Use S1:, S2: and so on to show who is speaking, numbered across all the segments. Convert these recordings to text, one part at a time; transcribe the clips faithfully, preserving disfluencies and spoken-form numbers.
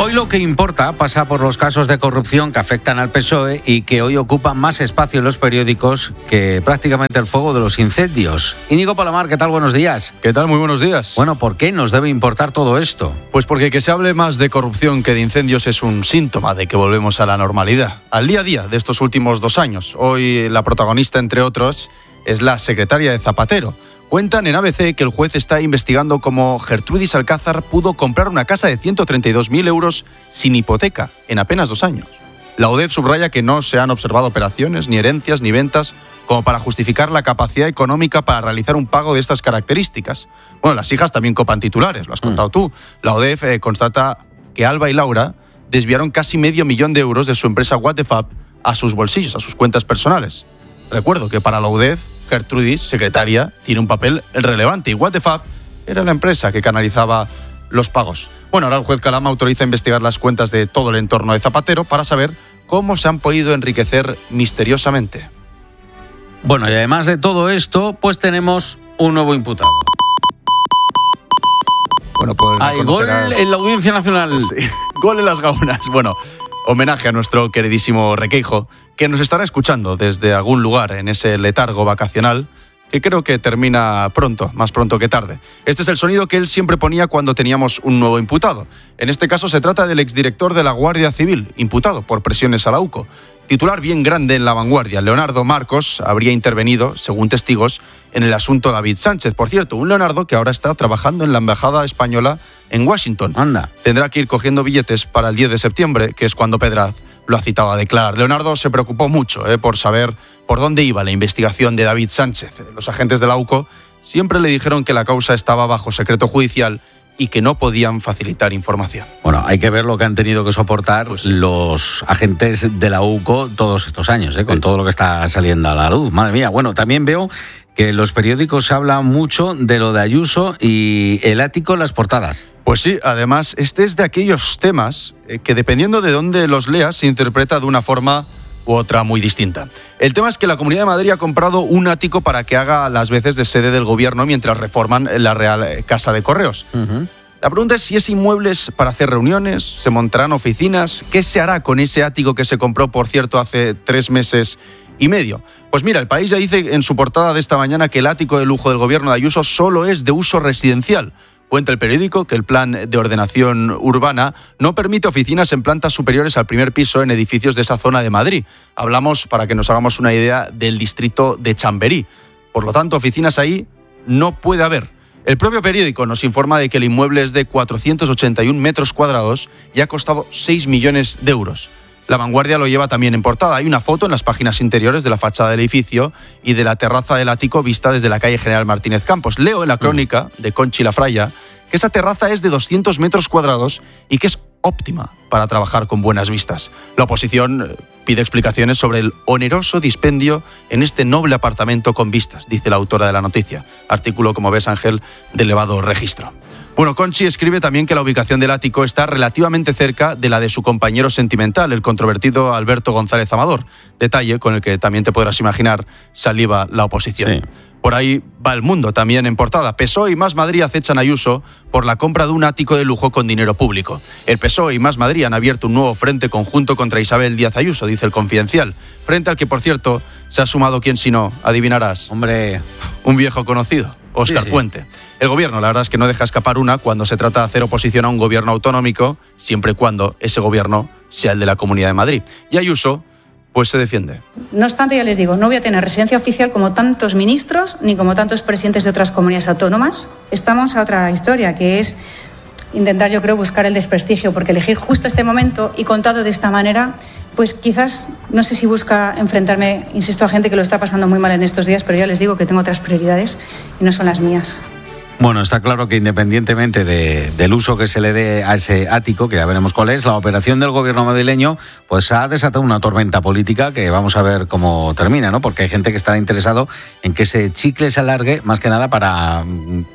S1: Hoy lo que importa pasa por los casos de corrupción que afectan al P S O E y que hoy ocupan más espacio en los periódicos que prácticamente el fuego de los incendios. Íñigo Palomar, ¿qué tal? Buenos días.
S2: ¿Qué tal? Muy buenos días.
S1: Bueno, ¿por qué nos debe importar todo esto?
S2: Pues porque que se hable más de corrupción que de incendios es un síntoma de que volvemos a la normalidad, al día a día de estos últimos dos años. Hoy la protagonista, entre otros, es la secretaria de Zapatero. Cuentan en A B C que el juez está investigando cómo Gertrudis Alcázar pudo comprar una casa de ciento treinta y dos mil euros sin hipoteca en apenas dos años. La U D E F subraya que no se han observado operaciones, ni herencias, ni ventas como para justificar la capacidad económica para realizar un pago de estas características. Bueno, las hijas también copan titulares, lo has contado tú. La U D E F eh, constata que Alba y Laura desviaron casi medio millón de euros de su empresa What the Fab a sus bolsillos, a sus cuentas personales. Recuerdo que para la U D E F, Gertrudis, secretaria, tiene un papel relevante y What the Fab era la empresa que canalizaba los pagos. Bueno, ahora el juez Calama autoriza investigar las cuentas de todo el entorno de Zapatero para saber cómo se han podido enriquecer misteriosamente.
S1: Bueno, y además de todo esto, pues tenemos un nuevo imputado.
S2: Bueno, pues
S1: Hay gol en la Audiencia Nacional.
S2: Sí, gol en las gaunas. Bueno, homenaje a nuestro queridísimo Requeijo, que nos estará escuchando desde algún lugar en ese letargo vacacional que creo que termina pronto, más pronto que tarde. Este es el sonido que él siempre ponía cuando teníamos un nuevo imputado. En este caso se trata del exdirector de la Guardia Civil, imputado por presiones a la U C O. Titular bien grande en La Vanguardia, Leonardo Marcos habría intervenido, según testigos, en el asunto David Sánchez. Por cierto, un Leonardo que ahora está trabajando en la Embajada Española en Washington.
S1: Anda.
S2: Tendrá que ir cogiendo billetes para el diez de septiembre, que es cuando Pedraz lo ha citado a declarar. Leonardo se preocupó mucho eh, por saber por dónde iba la investigación de David Sánchez. Los agentes de la U C O siempre le dijeron que la causa estaba bajo secreto judicial y que no podían facilitar información.
S1: Bueno, hay que ver lo que han tenido que soportar pues, los agentes de la U C O todos estos años, ¿eh? con sí. todo lo que está saliendo a la luz. Madre mía, bueno, también veo que en los periódicos se habla mucho de lo de Ayuso y el ático en las portadas.
S2: Pues sí, además, este es de aquellos temas que dependiendo de dónde los leas se interpreta de una forma u otra muy distinta. El tema es que la Comunidad de Madrid ha comprado un ático para que haga las veces de sede del gobierno mientras reforman la Real Casa de Correos. Uh-huh. La pregunta es si es inmuebles para hacer reuniones, se montarán oficinas, ¿qué se hará con ese ático que se compró, por cierto, hace tres meses y medio? Pues mira, El País ya dice en su portada de esta mañana que el ático de lujo del gobierno de Ayuso solo es de uso residencial. Cuenta el periódico que el plan de ordenación urbana no permite oficinas en plantas superiores al primer piso en edificios de esa zona de Madrid. Hablamos, para que nos hagamos una idea, del distrito de Chamberí. Por lo tanto, oficinas ahí no puede haber. El propio periódico nos informa de que el inmueble es de cuatrocientos ochenta y un metros cuadrados y ha costado seis millones de euros. La Vanguardia lo lleva también en portada. Hay una foto en las páginas interiores de la fachada del edificio y de la terraza del ático vista desde la calle General Martínez Campos. Leo en la crónica de Conchi Lafraya que esa terraza es de doscientos metros cuadrados y que es óptima para trabajar con buenas vistas. La oposición pide explicaciones sobre el oneroso dispendio en este noble apartamento con vistas, dice la autora de la noticia. Artículo, como ves, Ángel, de elevado registro. Bueno, Conchi escribe también que la ubicación del ático está relativamente cerca de la de su compañero sentimental, el controvertido Alberto González Amador. Detalle con el que también te podrás imaginar saliva la oposición. Sí. Por ahí va el mundo, también en portada. P S O E y Más Madrid acechan a Ayuso por la compra de un ático de lujo con dinero público. El P S O E y Más Madrid han abierto un nuevo frente conjunto contra Isabel Díaz Ayuso, dice el Confidencial. Frente al que, por cierto, se ha sumado, quién si no, adivinarás.
S1: Hombre,
S2: un viejo conocido, Óscar sí, sí. Puente. El gobierno, la verdad es que no deja escapar una cuando se trata de hacer oposición a un gobierno autonómico, siempre y cuando ese gobierno sea el de la Comunidad de Madrid. Y Ayuso pues se defiende.
S3: No obstante, ya les digo, no voy a tener residencia oficial como tantos ministros ni como tantos presidentes de otras comunidades autónomas. Estamos a otra historia, que es intentar, yo creo, buscar el desprestigio, porque elegir justo este momento y contado de esta manera, pues quizás, no sé si busca enfrentarme, insisto, a gente que lo está pasando muy mal en estos días, pero ya les digo que tengo otras prioridades y no son las mías.
S1: Bueno, está claro que independientemente de, del uso que se le dé a ese ático, que ya veremos cuál es, la operación del gobierno madrileño pues ha desatado una tormenta política que vamos a ver cómo termina, ¿no? Porque hay gente que estará interesado en que ese chicle se alargue, más que nada para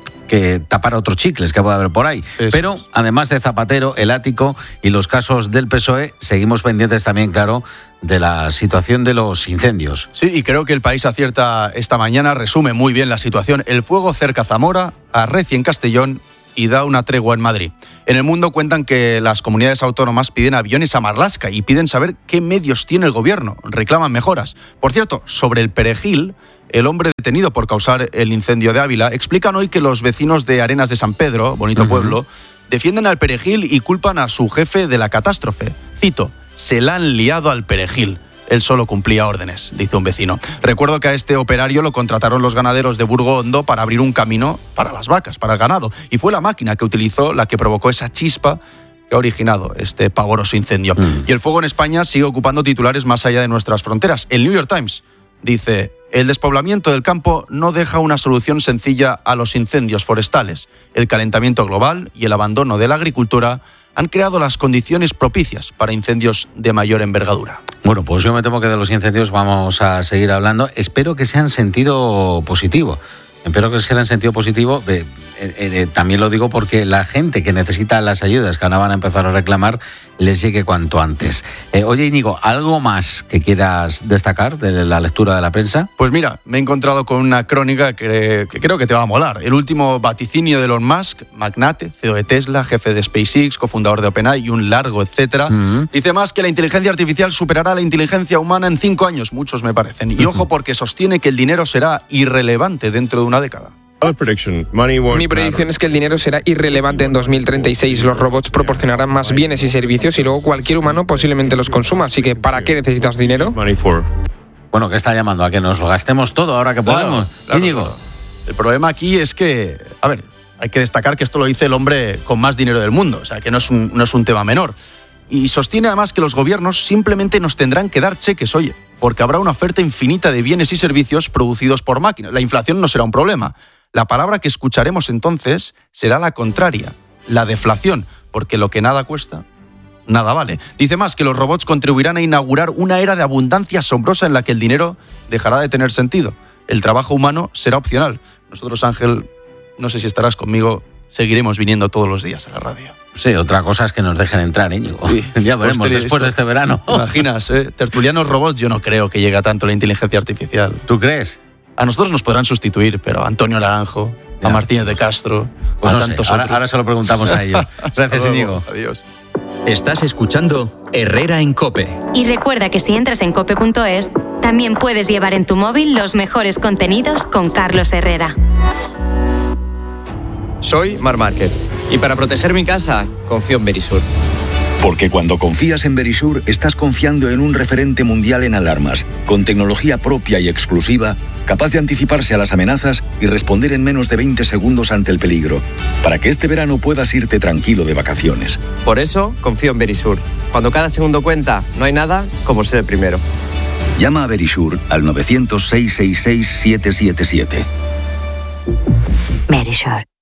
S1: que tapar otros chicles que pueda haber por ahí. Eso. Pero además de Zapatero, el ático y los casos del P S O E, seguimos pendientes también, claro, de la situación de los incendios.
S2: Sí, y creo que El País acierta esta mañana, resume muy bien la situación. El fuego cerca Zamora, arrecia en Castellón y da una tregua en Madrid. En El Mundo cuentan que las comunidades autónomas piden aviones a Marlaska y piden saber qué medios tiene el gobierno. Reclaman mejoras. Por cierto, sobre el Perejil, el hombre detenido por causar el incendio de Ávila, explican hoy que los vecinos de Arenas de San Pedro, bonito uh-huh. pueblo, defienden al Perejil y culpan a su jefe de la catástrofe. Cito, se la han liado al Perejil. Él solo cumplía órdenes, dice un vecino. Recuerdo que a este operario lo contrataron los ganaderos de Burgo Hondo para abrir un camino para las vacas, para el ganado. Y fue la máquina que utilizó la que provocó esa chispa que ha originado este pavoroso incendio. Mm. Y el fuego en España sigue ocupando titulares más allá de nuestras fronteras. El New York Times dice, el despoblamiento del campo no deja una solución sencilla a los incendios forestales. El calentamiento global y el abandono de la agricultura han creado las condiciones propicias para incendios de mayor envergadura.
S1: Bueno, pues yo me temo que de los incendios vamos a seguir hablando. Espero que sea en sentido positivo. Espero que sea en sentido positivo. Eh, eh, eh, también lo digo porque la gente que necesita las ayudas que ahora van a empezar a reclamar les llegue cuanto antes. Eh, oye, Íñigo, ¿algo más que quieras destacar de la lectura de la prensa?
S2: Pues mira, me he encontrado con una crónica que, que creo que te va a molar. El último vaticinio de Elon Musk, magnate, C E O de Tesla, jefe de SpaceX, cofundador de OpenAI y un largo etcétera. Uh-huh. Dice más que la inteligencia artificial superará a la inteligencia humana en cinco años, muchos me parecen. Y ojo porque sostiene que el dinero será irrelevante dentro de una década.
S4: Mi predicción es que el dinero será irrelevante en dos mil treinta y seis. Los robots proporcionarán más bienes y servicios y luego cualquier humano posiblemente los consuma. Así que, ¿para qué necesitas dinero?
S1: Bueno, ¿qué está llamando? ¿A que nos lo gastemos todo ahora que podemos?
S2: Claro, claro,
S1: Íñigo.
S2: Claro. El problema aquí es que, a ver, hay que destacar que esto lo dice el hombre con más dinero del mundo. O sea, que no es un, no es un tema menor. Y sostiene además que los gobiernos simplemente nos tendrán que dar cheques, oye, porque habrá una oferta infinita de bienes y servicios producidos por máquinas. La inflación no será un problema. La palabra que escucharemos entonces será la contraria, la deflación, porque lo que nada cuesta, nada vale. Dice más que los robots contribuirán a inaugurar una era de abundancia asombrosa en la que el dinero dejará de tener sentido. El trabajo humano será opcional. Nosotros, Ángel, no sé si estarás conmigo, seguiremos viniendo todos los días a la radio.
S1: Sí, otra cosa es que nos dejen entrar, Íñigo. Sí, ya veremos
S2: Hostia,
S1: después
S2: esto,
S1: de este verano.
S2: Imaginas, ¿eh? Tertulianos robots, yo no creo que llegue a tanto la inteligencia artificial.
S1: ¿Tú crees?
S2: A nosotros nos podrán sustituir, pero a Antonio Naranjo, ya. a Martínez de Castro,
S1: pues
S2: a
S1: no
S2: tantos
S1: sé. Ahora,
S2: otros.
S1: ahora se lo preguntamos a ellos. Gracias, Íñigo.
S2: Adiós.
S5: Estás escuchando Herrera en COPE.
S6: Y recuerda que si entras en cope punto es, también puedes llevar en tu móvil los mejores contenidos con Carlos Herrera.
S7: Soy Mar Márquez y para proteger mi casa confío en Verisur.
S8: Porque cuando confías en Verisur, estás confiando en un referente mundial en alarmas, con tecnología propia y exclusiva, capaz de anticiparse a las amenazas y responder en menos de veinte segundos ante el peligro, para que este verano puedas irte tranquilo de vacaciones.
S7: Por eso confío en Verisur. Cuando cada segundo cuenta, no hay nada como ser el primero.
S8: Llama a Verisur al nueve cero cero, seis seis seis, siete siete siete.
S6: Verisur.